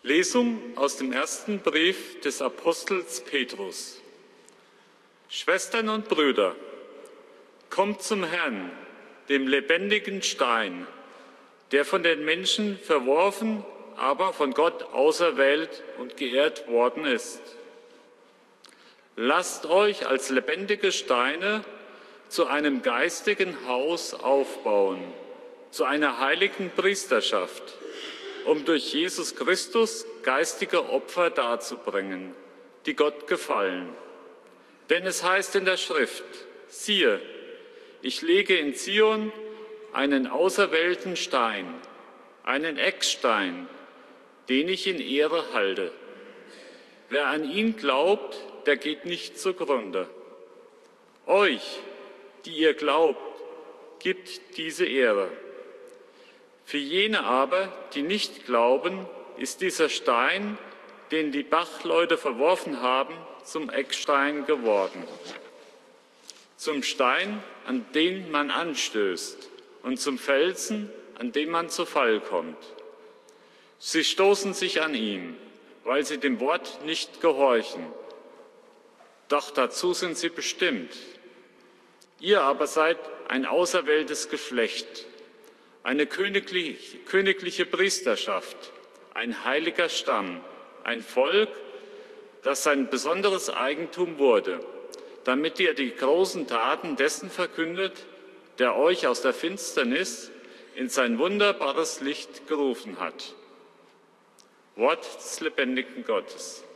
Lesung aus dem ersten Brief des Apostels Petrus. Schwestern und Brüder, kommt zum Herrn, dem lebendigen Stein, der von den Menschen verworfen, aber von Gott auserwählt und geehrt worden ist. Lasst euch als lebendige Steine zu einem geistigen Haus aufbauen, zu einer heiligen Priesterschaft, um durch Jesus Christus geistige Opfer darzubringen, die Gott gefallen. Denn es heißt in der Schrift, siehe, ich lege in Zion einen auserwählten Stein, einen Eckstein, den ich in Ehre halte. Wer an ihn glaubt, der geht nicht zugrunde. Euch, die ihr glaubt, gibt diese Ehre. Für jene aber, die nicht glauben, ist dieser Stein, den die Bachleute verworfen haben, zum Eckstein geworden. Zum Stein, an den man anstößt, und zum Felsen, an dem man zu Fall kommt. Sie stoßen sich an ihm, weil sie dem Wort nicht gehorchen. Doch dazu sind sie bestimmt. Ihr aber seid ein auserwähltes Geschlecht, eine königliche Priesterschaft, ein heiliger Stamm, ein Volk, das sein besonderes Eigentum wurde, damit ihr die großen Taten dessen verkündet, der euch aus der Finsternis in sein wunderbares Licht gerufen hat. Wort des lebendigen Gottes.